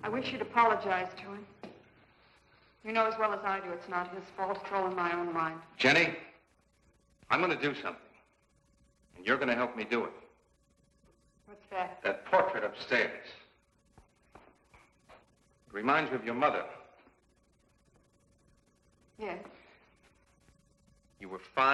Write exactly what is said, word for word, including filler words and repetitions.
I wish you'd apologize to him. You know as well as I do it's not his fault. It's all in my own mind. Jenny, I'm going to do something. And you're going to help me do it. What's that? That portrait upstairs. It reminds me of your mother. Yes. You were five.